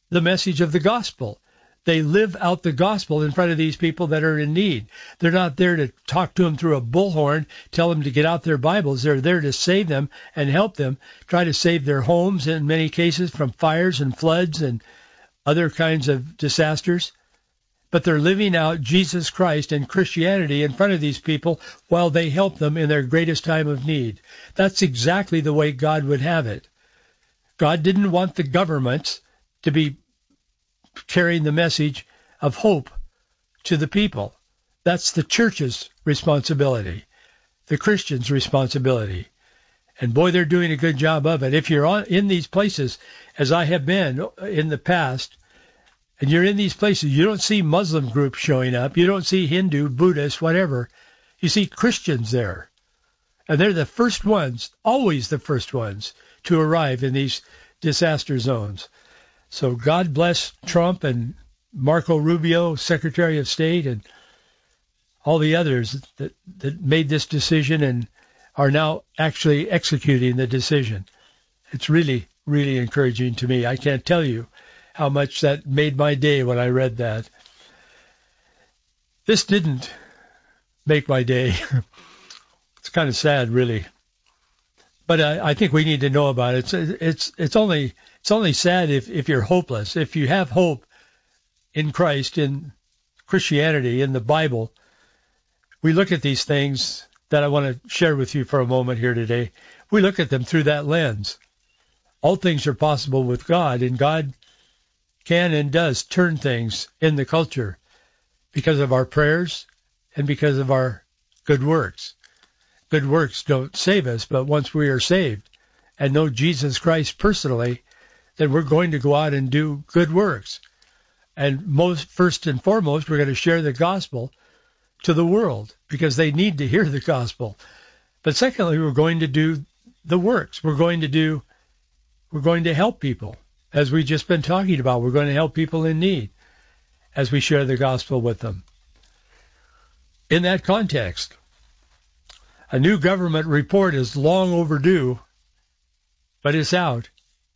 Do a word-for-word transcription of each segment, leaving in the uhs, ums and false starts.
the message of the gospel. They live out the gospel in front of these people that are in need. They're not there to talk to them through a bullhorn, tell them to get out their Bibles. They're there to save them and help them, try to save their homes in many cases from fires and floods and other kinds of disasters. But they're living out Jesus Christ and Christianity in front of these people while they help them in their greatest time of need. That's exactly the way God would have it. God didn't want the governments to be carrying the message of hope to the people. That's the church's responsibility, the Christian's responsibility. And boy, they're doing a good job of it. If you're on, in these places, as I have been in the past, and you're in these places, you don't see Muslim groups showing up. You don't see Hindu, Buddhist, whatever. You see Christians there. And they're the first ones, always the first ones, to arrive in these disaster zones. So God bless Trump and Marco Rubio, Secretary of State, and all the others that, that made this decision and are now actually executing the decision. It's really, really encouraging to me. I can't tell you how much that made my day when I read that. This didn't make my day. It's kind of sad, really. But I, I think we need to know about it. It's it's it's only it's only sad if, if you're hopeless. If you have hope in Christ, in Christianity, in the Bible, we look at these things that I want to share with you for a moment here today. We look at them through that lens. All things are possible with God, and God can and does turn things in the culture because of our prayers and because of our good works. Good works don't save us, but once we are saved and know Jesus Christ personally, then we're going to go out and do good works. And most, first and foremost, we're going to share the gospel to the world because they need to hear the gospel. But secondly, we're going to do the works. We're going to do, we're going to help people. As we've just been talking about, we're going to help people in need as we share the gospel with them. In that context, a new government report is long overdue, but it's out,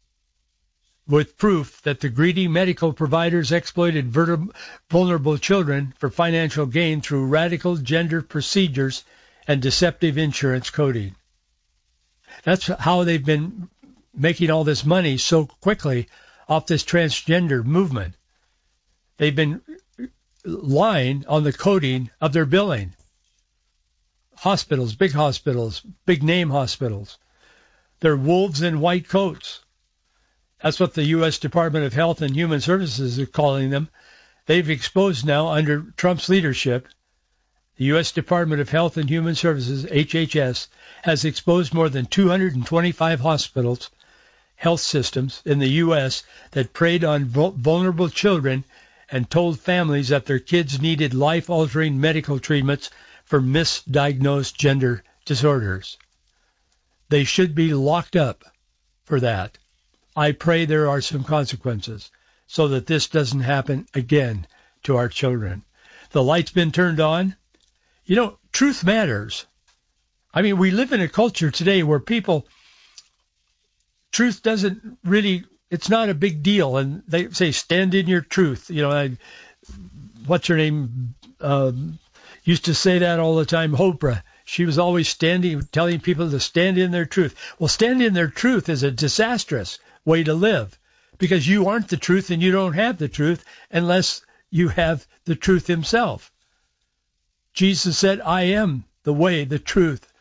with proof that the greedy medical providers exploited vulnerable children for financial gain through radical gender procedures and deceptive insurance coding. That's how they've been making all this money so quickly off this transgender movement. They've been lying on the coding of their billing. Hospitals, big hospitals, big name hospitals. They're wolves in white coats. That's what the U S Department of Health and Human Services is calling them. They've exposed now, under Trump's leadership, the U S Department of Health and Human Services, H H S, has exposed more than two hundred twenty-five hospitals, health systems in the U S that preyed on vulnerable children and told families that their kids needed life-altering medical treatments for misdiagnosed gender disorders. They should be locked up for that. I pray there are some consequences so that this doesn't happen again to our children. The light's been turned on. You know, truth matters. I mean, we live in a culture today where people, truth doesn't really, it's not a big deal. And they say, stand in your truth. You know, I, what's her name? Um, used to say that all the time, Oprah. She was always standing, telling people to stand in their truth. Well, stand in their truth is a disastrous way to live because you aren't the truth and you don't have the truth unless you have the truth himself. Jesus said, I am the way, the truth.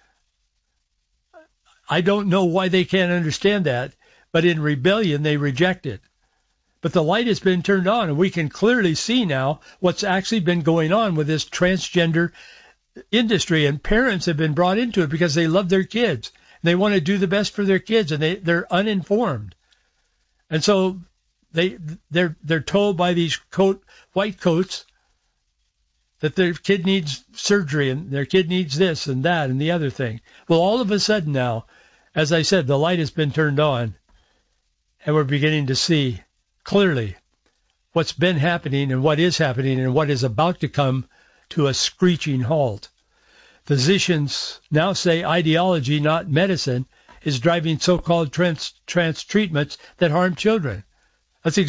I don't know why they can't understand that, but in rebellion they reject it. But the light has been turned on, and we can clearly see now what's actually been going on with this transgender industry, and parents have been brought into it because they love their kids. And they want to do the best for their kids, and they, they're uninformed. And so they, they're, they're told by these coat, white coats that their kid needs surgery, and their kid needs this and that and the other thing. Well, all of a sudden now, as I said, the light has been turned on, and we're beginning to see clearly what's been happening and what is happening and what is about to come to a screeching halt. Physicians now say ideology, not medicine, is driving so-called trans, trans treatments that harm children.